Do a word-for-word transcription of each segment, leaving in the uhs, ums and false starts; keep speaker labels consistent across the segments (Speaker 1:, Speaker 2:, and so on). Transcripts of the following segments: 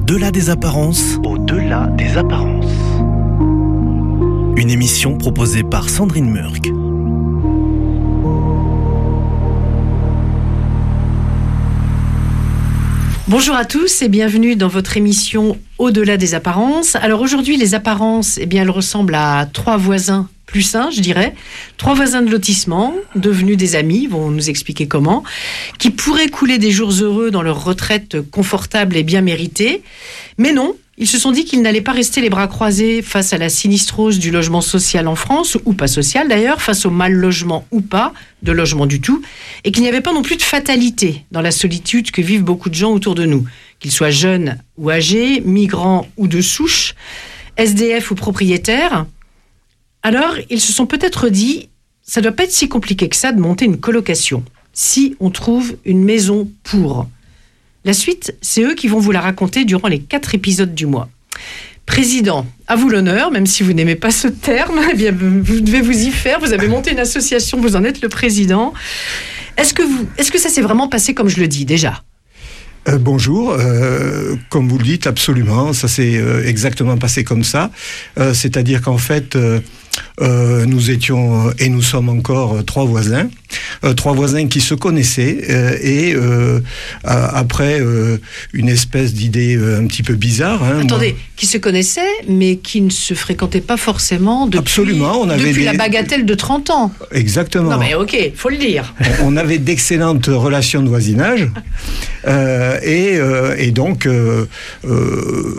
Speaker 1: Au-delà des apparences. Au-delà des apparences. Une émission proposée par Sandrine Murk.
Speaker 2: Bonjour à tous et bienvenue dans votre émission Au-delà des apparences. Alors aujourd'hui, les apparences, eh bien, elles ressemblent à trois voisins plus un, je dirais. Trois voisins de lotissement, devenus des amis, vont nous expliquer comment, qui pourraient couler des jours heureux dans leur retraite confortable et bien méritée. Mais non, ils se sont dit qu'ils n'allaient pas rester les bras croisés face à la sinistrose du logement social en France, ou pas social d'ailleurs, face au mal logement ou pas, de logement du tout, et qu'il n'y avait pas non plus de fatalité dans la solitude que vivent beaucoup de gens autour de nous, qu'ils soient jeunes ou âgés, migrants ou de souche, S D F ou propriétaires. Alors, ils se sont peut-être dit, ça doit pas être si compliqué que ça de monter une colocation, si on trouve une maison pour. La suite, c'est eux qui vont vous la raconter durant les quatre épisodes du mois. Président, à vous l'honneur, même si vous n'aimez pas ce terme, eh bien, vous devez vous y faire. Vous avez monté une association, vous en êtes le président. Est-ce que, vous, est-ce que ça s'est vraiment passé comme je le dis déjà ?
Speaker 3: Euh, bonjour, euh, comme vous le dites, absolument, ça s'est euh, exactement passé comme ça. Euh, c'est-à-dire qu'en fait, euh, euh, nous étions et nous sommes encore euh, trois voisins, euh, trois voisins qui se connaissaient euh, et euh, après euh, une espèce d'idée euh, un petit peu bizarre. Hein,
Speaker 2: Attendez,
Speaker 3: moi.
Speaker 2: Qui se connaissaient, mais qui ne se fréquentaient pas forcément depuis,
Speaker 3: absolument, on avait
Speaker 2: depuis
Speaker 3: des...
Speaker 2: la bagatelle de trente ans.
Speaker 3: Exactement.
Speaker 2: Non mais ok, faut le dire.
Speaker 3: On avait d'excellentes relations de voisinage. Euh, et, euh, et donc, euh, euh,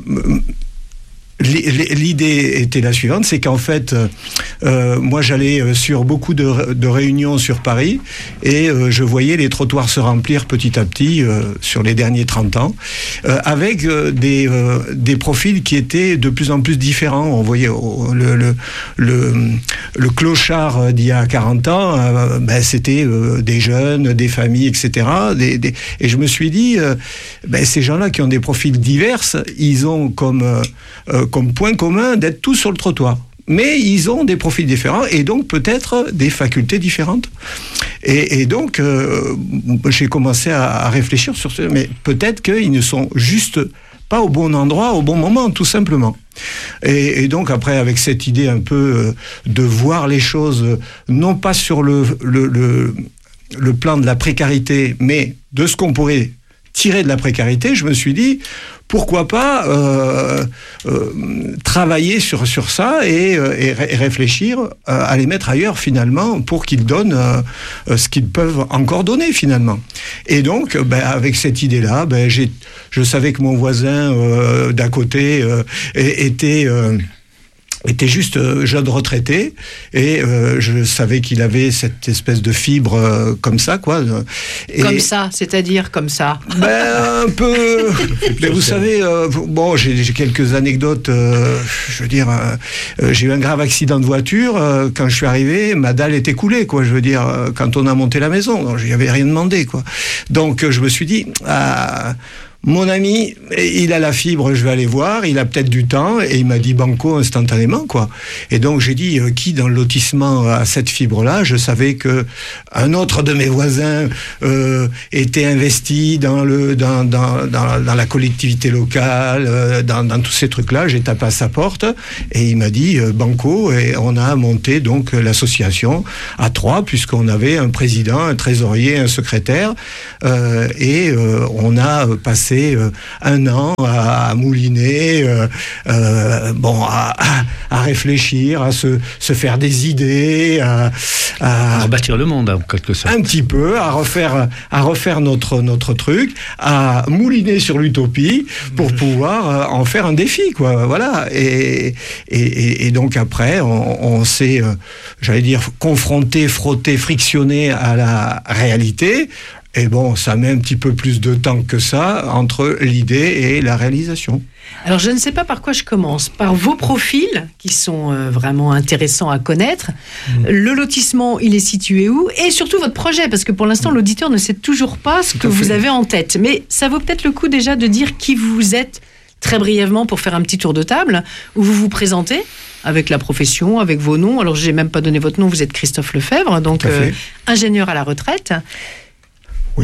Speaker 3: l'idée était la suivante, c'est qu'en fait, euh, moi j'allais sur beaucoup de, de réunions sur Paris et euh, je voyais les trottoirs se remplir petit à petit euh, sur les derniers trente ans, euh, avec euh, des, euh, des profils qui étaient de plus en plus différents. On voyait oh, le, le, le, le clochard d'il y a quarante ans, euh, ben, c'était euh, des jeunes, des familles, et cetera. Des, des, et je me suis dit, euh, ben, ces gens-là qui ont des profils divers, ils ont comme... Euh, comme point commun d'être tous sur le trottoir. Mais ils ont des profils différents et donc peut-être des facultés différentes. Et, et donc, euh, j'ai commencé à, à réfléchir sur ce... Mais peut-être qu'ils ne sont juste pas au bon endroit, au bon moment, tout simplement. Et, et donc, après, avec cette idée un peu euh, de voir les choses, non pas sur le, le, le, le plan de la précarité, mais de ce qu'on pourrait tirer de la précarité, je me suis dit... Pourquoi pas euh, euh, travailler sur, sur ça et, euh, et, ré- et réfléchir euh, à les mettre ailleurs finalement pour qu'ils donnent euh, ce qu'ils peuvent encore donner finalement. Et donc, ben, avec cette idée-là, ben, j'ai, je savais que mon voisin euh, d'à côté euh, était... Euh, était juste euh, jeune retraité et euh, je savais qu'il avait cette espèce de fibre euh, comme ça quoi. Et
Speaker 2: comme ça, c'est-à-dire comme ça.
Speaker 3: Ben un peu. Mais vous savez, euh, bon, j'ai, j'ai quelques anecdotes. Euh, je veux dire, euh, j'ai eu un grave accident de voiture euh, quand je suis arrivé, ma dalle était coulée quoi. Je veux dire, euh, quand on a monté la maison, je n'y avais rien demandé quoi. Donc je me suis dit. Ah, mon ami, il a la fibre, je vais aller voir, il a peut-être du temps, et il m'a dit banco instantanément, quoi. Et donc j'ai dit, euh, qui dans le lotissement a cette fibre-là ? Je savais que un autre de mes voisins euh, était investi dans le dans dans dans, dans la collectivité locale, euh, dans dans tous ces trucs-là. J'ai tapé à sa porte et il m'a dit euh, banco, et on a monté donc l'association à trois, puisqu'on avait un président, un trésorier, un secrétaire, euh, et euh, on a passé Euh, un an à, à mouliner, euh, euh, bon, à, à réfléchir, à se, se faire des idées, à,
Speaker 4: à, à bâtir le monde en quelque sorte.
Speaker 3: Un petit peu, à refaire, à refaire notre notre truc, à mouliner sur l'utopie pour mmh. pouvoir euh, en faire un défi, quoi. Voilà. Et et, et donc après, on, on s'est, euh, j'allais dire, confronté, frotté, frictionné à la réalité. Et bon, ça met un petit peu plus de temps que ça entre l'idée et la réalisation.
Speaker 2: Alors, je ne sais pas par quoi je commence. Par vos profils, qui sont euh, vraiment intéressants à connaître. Mmh. Le lotissement, il est situé où ? Et surtout votre projet, parce que pour l'instant, mmh. l'auditeur ne sait toujours pas ce Tout que vous avez en tête. Mais ça vaut peut-être le coup déjà de dire qui vous êtes, très brièvement, pour faire un petit tour de table, où vous vous présentez avec la profession, avec vos noms. Alors, je n'ai même pas donné votre nom, vous êtes Christophe Lefebvre, donc euh, ingénieur à la retraite.
Speaker 3: Oui,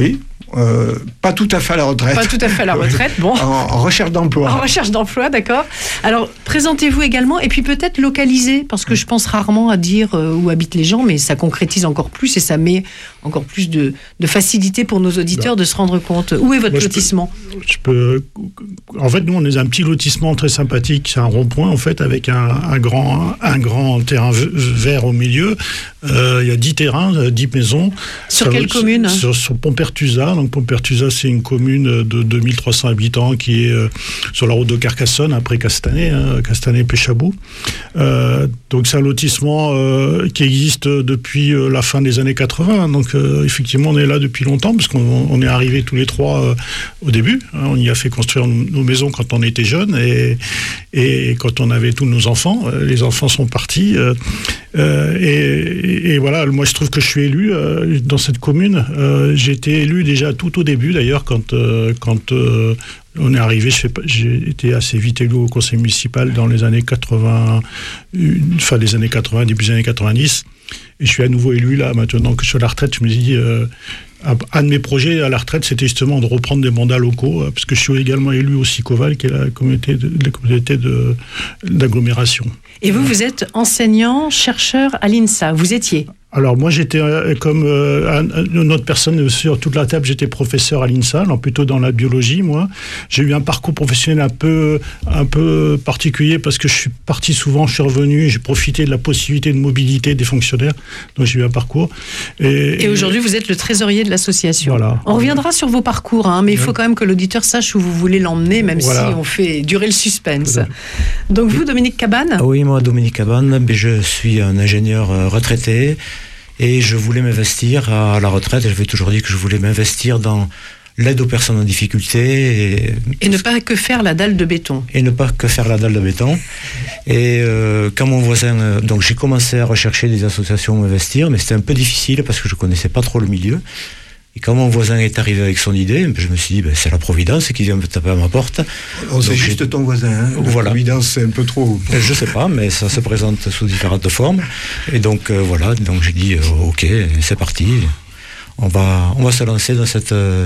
Speaker 3: euh, pas tout à fait à la retraite.
Speaker 2: Pas tout à fait à la retraite, bon.
Speaker 3: En, en recherche d'emploi.
Speaker 2: En recherche d'emploi, d'accord. Alors, présentez-vous également, et puis peut-être localisé, parce que je pense rarement à dire euh, où habitent les gens, mais ça concrétise encore plus et ça met encore plus de, de facilité pour nos auditeurs bah. de se rendre compte. Où est votre Moi, lotissement ?
Speaker 5: je peux, je peux, En fait, nous, on est un petit lotissement très sympathique. C'est un rond-point, en fait, avec un, un, grand, un grand terrain vert au milieu. Euh, il y a dix terrains, dix maisons.
Speaker 2: Sur
Speaker 5: ça,
Speaker 2: quelle commune ?
Speaker 5: Sur, sur Pompertusa. Donc, Pompertusa, c'est une commune de deux mille trois cents habitants qui est euh, sur la route de Carcassonne, après Castanet, hein, Castanet-Péchabou. Euh, donc, c'est un lotissement euh, qui existe depuis euh, la fin des années quatre-vingts. Donc, euh, effectivement, on est là depuis longtemps, parce qu'on on est arrivés tous les trois euh, au début. Hein, on y a fait construire nos maisons quand on était jeunes et, et quand on avait tous nos enfants. Euh, les enfants sont partis. Euh, euh, et, et voilà, moi, je trouve que je suis élu euh, dans cette commune. Euh, j'ai été élu déjà tout au début, d'ailleurs, quand, euh, quand euh, on est arrivé. Je fais, j'ai été assez vite élu au conseil municipal dans les années quatre-vingts, fin des années quatre-vingts, début des années quatre-vingt-dix. Et je suis à nouveau élu là, maintenant que je suis à la retraite. Je me dis, euh, un de mes projets à la retraite, c'était justement de reprendre des mandats locaux, parce que je suis également élu au SICOVAL, qui est la communauté, de, la communauté de, d'agglomération.
Speaker 2: Et vous, vous êtes enseignant, chercheur à l'INSA. Vous étiez ?
Speaker 5: Alors moi j'étais euh, comme euh, une autre personne sur toute la table, j'étais professeur à l'INSA, alors plutôt dans la biologie moi. J'ai eu un parcours professionnel un peu un peu particulier parce que je suis parti souvent, je suis revenu, j'ai profité de la possibilité de mobilité des fonctionnaires, donc j'ai eu un parcours. Et,
Speaker 2: et aujourd'hui vous êtes le trésorier de l'association.
Speaker 5: Voilà.
Speaker 2: On reviendra sur vos parcours, hein, mais il faut quand même que l'auditeur sache où vous voulez l'emmener, même voilà. si on fait durer le suspense. Donc vous, Dominique Cabane ?
Speaker 6: Oui, moi Dominique Cabane, je suis un ingénieur retraité. Et je voulais m'investir à la retraite, j'avais toujours dit que je voulais m'investir dans l'aide aux personnes en difficulté. Et,
Speaker 2: et ne pas que faire la dalle de béton.
Speaker 6: Et ne pas que faire la dalle de béton. Et euh, quand mon voisin... Euh, donc j'ai commencé à rechercher des associations où m'investir, mais c'était un peu difficile parce que je ne connaissais pas trop le milieu. Et quand mon voisin est arrivé avec son idée, je me suis dit, ben, c'est la Providence qui vient me taper à ma porte.
Speaker 3: On sait juste j'ai... ton voisin, hein. La voilà. Providence, c'est un peu trop...
Speaker 6: Je sais pas, mais ça se présente sous différentes formes. Et donc, euh, voilà, donc j'ai dit, euh, ok, c'est parti. On va, on va se lancer dans cette euh,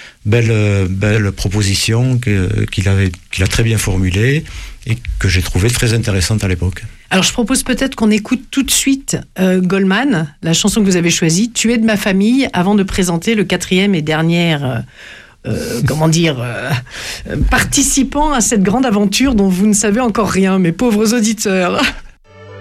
Speaker 6: belle, belle proposition que, qu'il, avait, qu'il a très bien formulée et que j'ai trouvée très intéressante à l'époque.
Speaker 2: Alors, je propose peut-être qu'on écoute tout de suite euh, Goldman, la chanson que vous avez choisie, « Tu es de ma famille », avant de présenter le quatrième et dernier, euh, euh, comment dire, euh, participant à cette grande aventure dont vous ne savez encore rien, mes pauvres auditeurs.